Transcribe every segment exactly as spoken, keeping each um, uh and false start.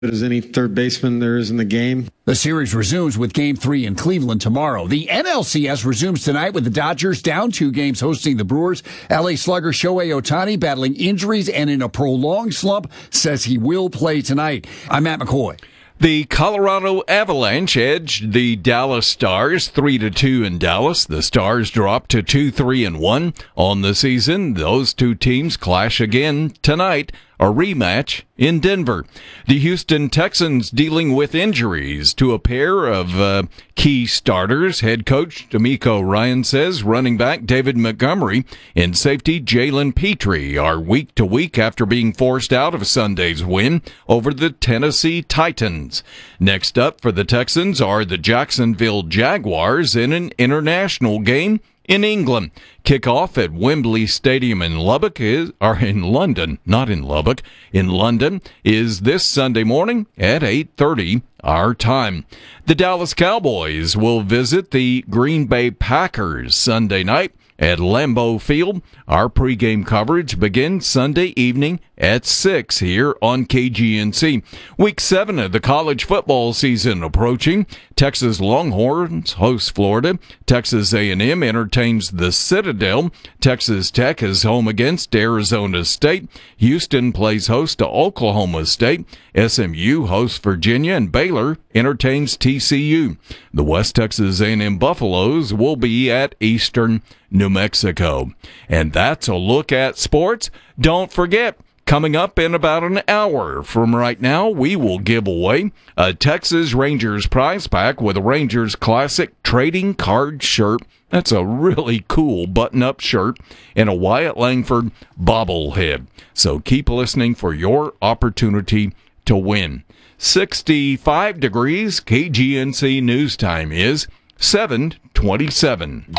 as any third baseman there is in the game. The series resumes with Game three in Cleveland tomorrow. The N L C S resumes tonight with the Dodgers down two games hosting the Brewers. L A slugger Shohei Ohtani, battling injuries and in a prolonged slump, says he will play tonight. I'm Matt McCoy. The Colorado Avalanche edged the Dallas Stars three to two in Dallas. The Stars dropped to two three and one on the season. Those two teams clash again tonight, a rematch in Denver. The Houston Texans dealing with injuries to a pair of uh, key starters. Head coach D'Amico Ryan says running back David Montgomery and safety Jalen Petrie are week to week after being forced out of Sunday's win over the Tennessee Titans. Next up for the Texans are the Jacksonville Jaguars in an international game in England. Kickoff at Wembley Stadium in Lubbock is, or in London, not in Lubbock, in London, is this Sunday morning at eight thirty our time. The Dallas Cowboys will visit the Green Bay Packers Sunday night at Lambeau Field. Our pregame coverage begins Sunday evening at six here on K G N C. Week seven of the college football season approaching. Texas Longhorns host Florida. Texas A and M entertains the Citadel. Texas Tech is home against Arizona State. Houston plays host to Oklahoma State. S M U hosts Virginia, and Baylor entertains T C U. The West Texas A and M Buffaloes will be at Eastern New Mexico. And that's a look at sports. Don't forget, coming up in about an hour from right now, we will give away a Texas Rangers prize pack with a Rangers Classic trading card shirt. That's a really cool button-up shirt and a Wyatt Langford bobblehead. So keep listening for your opportunity to win. sixty-five degrees, K G N C news time is seven twenty-seven.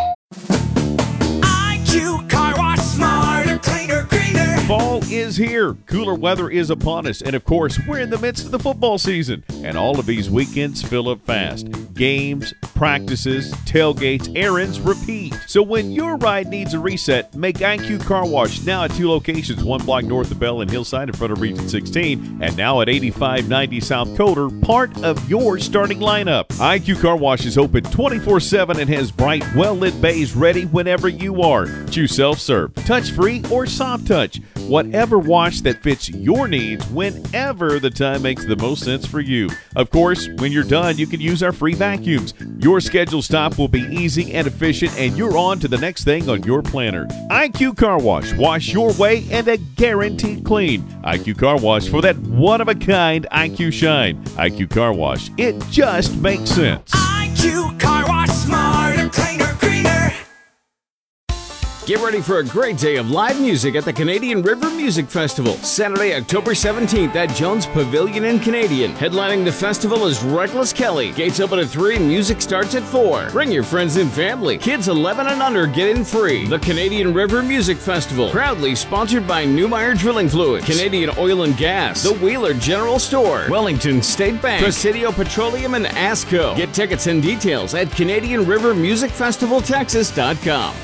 Fall is here. Cooler weather is upon us. And, of course, we're in the midst of the football season. And all of these weekends fill up fast. Games, practices, tailgates, errands, repeat. So when your ride needs a reset, make I Q Car Wash now at two locations, one block north of Bell and Hillside in front of Region sixteen, and now at eighty-five ninety South Coder, part of your starting lineup. I Q Car Wash is open twenty-four seven and has bright, well-lit bays ready whenever you are. Choose self-serve, touch-free, or soft touch. Whatever wash that fits your needs whenever the time makes the most sense for you. Of course, when you're done, you can use our free vacuums. Your scheduled stop will be easy and efficient, and you're on to the next thing on your planner. I Q Car Wash. Wash your way and a guaranteed clean. I Q Car Wash for that one-of-a-kind I Q shine. I Q Car Wash. It just makes sense. I Q Car Wash. Smarter, cleaner, greener. Get ready for a great day of live music at the Canadian River Music Festival, Saturday, October seventeenth at Jones Pavilion in Canadian. Headlining the festival is Reckless Kelly. Gates open at three, music starts at four. Bring your friends and family. Kids eleven and under get in free. The Canadian River Music Festival, proudly sponsored by Newmeyer Drilling Fluids, Canadian Oil and Gas, the Wheeler General Store, Wellington State Bank, Presidio Petroleum, and ASCO. Get tickets and details at Canadian River Music Festival Texas dot com.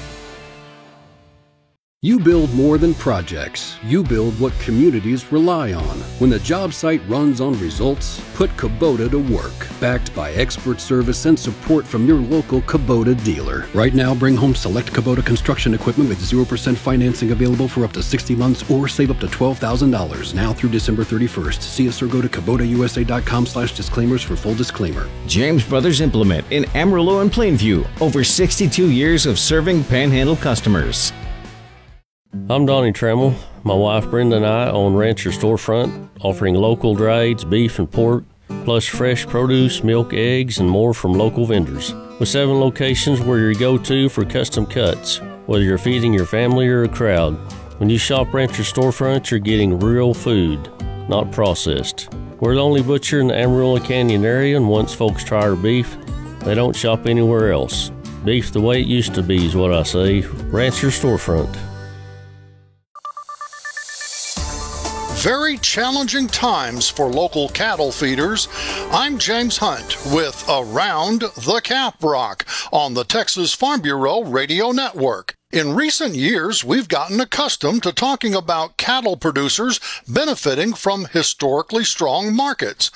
You build more than projects. You build what communities rely on. When the job site runs on results, put Kubota to work. Backed by expert service and support from your local Kubota dealer. Right now, bring home select Kubota construction equipment with zero percent financing available for up to sixty months or save up to twelve thousand dollars now through December thirty-first. See us or go to Kubota U S A dot com slash disclaimers for full disclaimer. James Brothers Implement in Amarillo and Plainview. Over sixty-two years of serving Panhandle customers. I'm Donnie Trammell. My wife Brenda and I own Rancher Storefront, offering local trades, beef and pork, plus fresh produce, milk, eggs, and more from local vendors. With seven locations, we're your go-to for custom cuts, whether you're feeding your family or a crowd. When you shop Rancher Storefront, you're getting real food, not processed. We're the only butcher in the Amarillo Canyon area, and once folks try our beef, they don't shop anywhere else. Beef the way it used to be is what I say. Rancher Storefront. Very challenging times for local cattle feeders. I'm James Hunt with Around the Cap Rock on the Texas Farm Bureau Radio Network. In recent years, we've gotten accustomed to talking about cattle producers benefiting from historically strong markets.